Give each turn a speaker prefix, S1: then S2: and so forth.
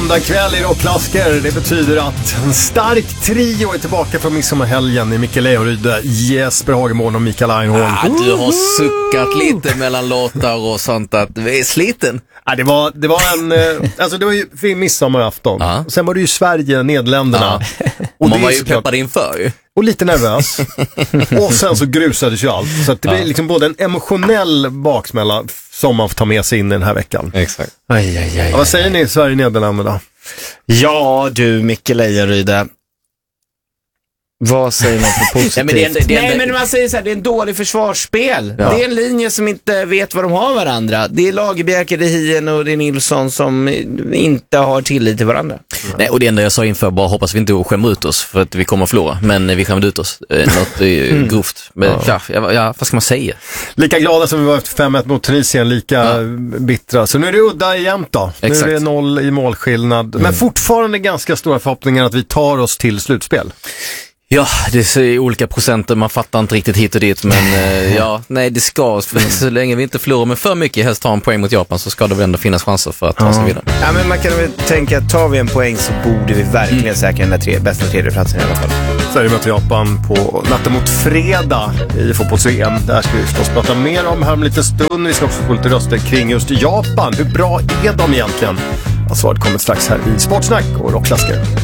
S1: måndag kväll i Rockklassiker. Det betyder att en stark trio är tillbaka från midsommarhelgen i Micke Leoryd, Jesper Hagemård och Mikael Einhorn.
S2: Du har suckat lite mellan låtar och sånt att vi är sliten.
S1: Ja, det var ju midsommarafton. Sen var det ju Sverige, Nederländerna.
S2: Och man var ju peppad inför ju.
S1: Och lite nervös. Och sen så grusades ju allt. Så att det blir liksom både en emotionell baksmälla som man får ta med sig in i den här veckan.
S2: Exakt.
S1: Vad säger ni, Sverige, Nederländerna?
S3: Ja, du, Micke Lejoryde. Vad säger man för positivt?
S4: Nej, men man säger så här, det är en dålig försvarsspel. Ja. Det är en linje som inte vet vad de har varandra. Det är Lagerbjerke, det är Hien och det är Nilsson som inte har tillit till varandra.
S2: Nej, och det enda jag sa inför, bara hoppas vi inte skämmer ut oss för att vi kommer att förlora. Men vi skämde ut oss. Något grovt. Men vad ska man säga?
S1: Lika glada som vi var efter 5-1 mot Tunisien, lika bittra. Så nu är det udda igen då.
S2: Exakt.
S1: Nu är det 0 i målskillnad. Men fortfarande ganska stora förhoppningar att vi tar oss till slutspel.
S2: Ja, det är olika procenter, man fattar inte riktigt hit och dit, men det ska, så länge vi inte förlorar med för mycket, helst ta en poäng mot Japan, så ska det väl ändå finnas chanser för att ta sig vidare.
S3: Ja, men man kan väl tänka att tar vi en poäng så borde vi verkligen säkra den där bästa tredjeplatsen i alla fall.
S1: Sverige möter Japan på natten mot fredag i fotbolls-EM. Där ska vi förstås prata mer om här om lite stund. Vi ska också få lite röster kring just Japan. Hur bra är de egentligen? Svaret kommer strax här i Sportsnack och Rockklassiker.